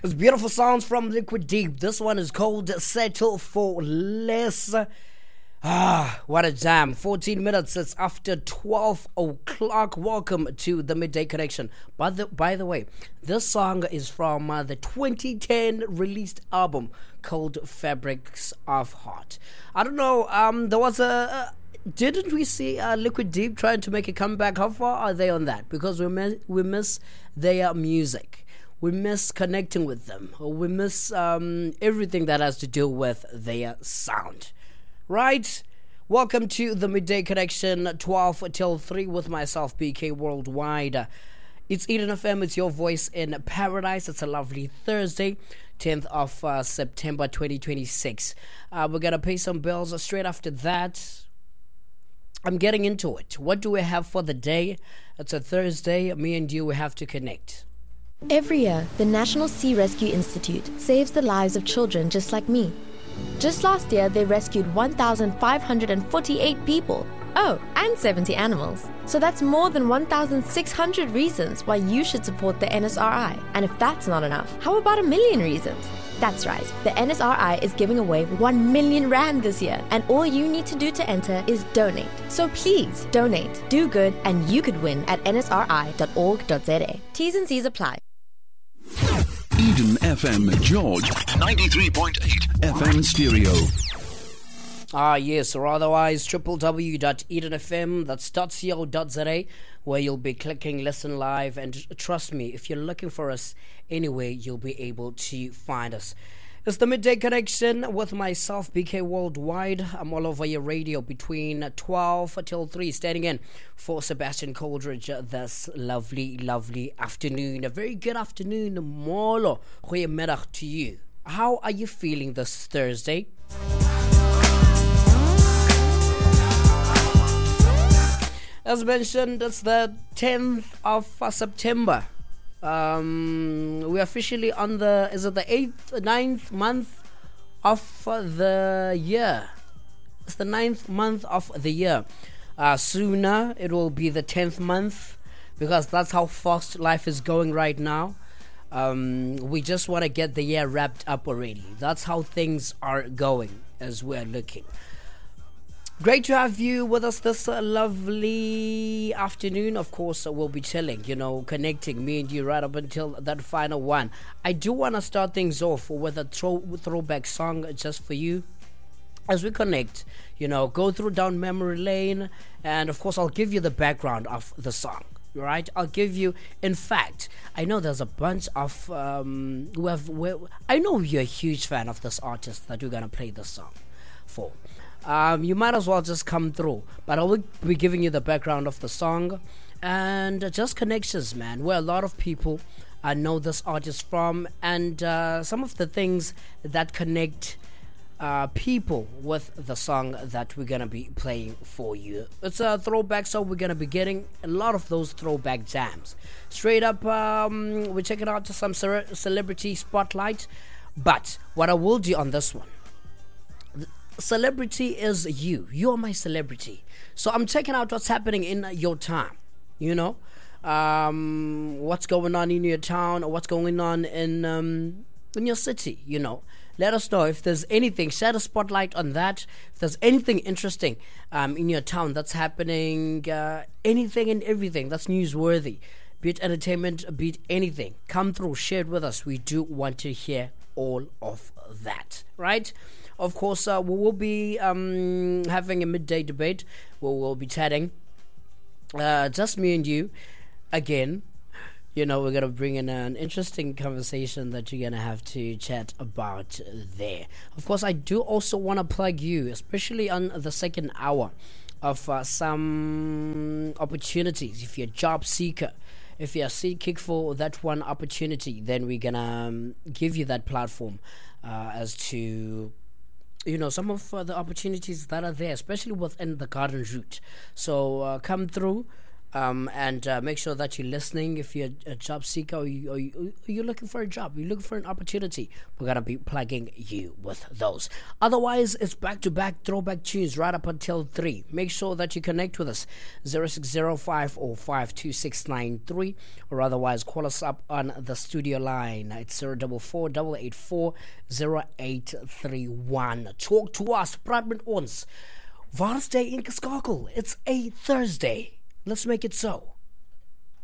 It's beautiful sounds from Liquid Deep. This one is called Settle for Less. What a jam. 14 minutes, it's after 12 o'clock. Welcome to the Midday Connection. By the way, this song is from the 2010 released album called Fabrics of Heart. I don't know, there was didn't we see Liquid Deep trying to make a comeback? How far are they on that? Because we miss their music. We miss connecting with them. We miss everything that has to do with their sound. Right? Welcome to the Midday Connection, 12 till 3 with myself, BK Worldwide. It's Eden FM, it's your voice in paradise. It's a lovely Thursday, 10th of September 2026. We're going to pay some bills straight after that. I'm getting into it. What do we have for the day? It's a Thursday. Me and you, we have to connect. Every year, the National Sea Rescue Institute saves the lives of children just like me. Just last year, they rescued 1,548 people. Oh, and 70 animals. So that's more than 1,600 reasons why you should support the NSRI. And if that's not enough, how about 1 million reasons? That's right, the NSRI is giving away 1 million rand this year, and all you need to do to enter is donate. So please, donate, do good, and you could win at nsri.org.za. T's and C's apply. Eden FM George 93.8 FM stereo. Yes, or otherwise www.edenfm, that's .co.za, where you'll be clicking listen live, and trust me, if you're looking for us anyway, you'll be able to find us. It's the Midday Connection with myself, BK Worldwide. I'm all over your radio between 12 till 3, standing in for Sebastian Coldridge this lovely afternoon. A very good afternoon, Molo. Goeiemiddag to you. How are you feeling this Thursday? As mentioned, it's the 10th of September. We're officially on the 9th month of the year. It's the 9th month of the year. Sooner it will be the 10th month, because that's how fast life is going right now. We just want to get the year wrapped up already. That's how things are going as we're looking. Great to have you with us this lovely afternoon. Of course, we'll be chilling, connecting, me and you right up until that final one. I do want to start things off with a throwback song just for you as we connect, go through down memory lane. And of course, I'll give you the background of the song. Right, I'll give you. In fact, I know there's a bunch of I know you're a huge fan of this artist that we're gonna play this song for. You might as well just come through, but I will be giving you the background of the song and just connections, man, where a lot of people know this artist from, and some of the things that connect people with the song that we're gonna be playing for you. It's a throwback, so we're gonna be getting a lot of those throwback jams. Straight up, we're checking out some celebrity spotlight, but what I will do on this one, celebrity is you. You're my celebrity. So I'm checking out what's happening in your town. What's going on in your town, or what's going on in your city. Let us know if there's anything. Shed a spotlight on that. If there's anything interesting in your town that's happening, anything and everything that's newsworthy, be it entertainment, be it anything, come through, share it with us. We do want to hear all of that, right? Of course, we will be having a midday debate where we'll be chatting. Just me and you. Again, we're going to bring in an interesting conversation that you're going to have to chat about there. Of course, I do also want to plug you, especially on the second hour, of some opportunities. If you're a job seeker, if you're seeking for that one opportunity, then we're going to give you that platform as to some of the opportunities that are there, especially within the garden route. So come through. And make sure that you're listening. If you're a job seeker or you're looking for a job, you're looking for an opportunity, we're going to be plugging you with those. Otherwise, it's back-to-back throwback tunes right up until 3. Make sure that you connect with us, 0605052693, or otherwise call us up on the studio line. It's 044-884-0831. Talk to us. Praat met ons. Waar is jy ingeskakel? It's a Thursday. Let's make it so.